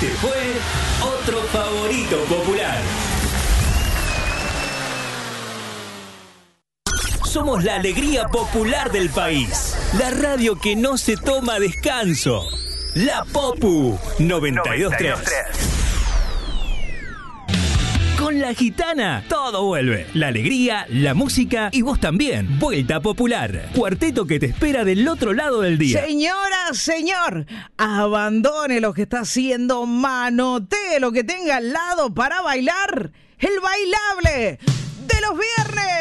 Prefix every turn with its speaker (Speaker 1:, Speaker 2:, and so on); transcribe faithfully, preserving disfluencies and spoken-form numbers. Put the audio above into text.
Speaker 1: Este fue otro favorito popular. Somos la alegría popular del país. La radio que no se toma descanso. La Popu noventa y dos punto tres. Con La Gitana, todo vuelve. La alegría, la música y vos también. Vuelta Popular. Cuarteto que te espera del otro lado del día.
Speaker 2: Señora, señor, abandone lo que está haciendo, manotee lo que tenga al lado para bailar el bailable de los viernes.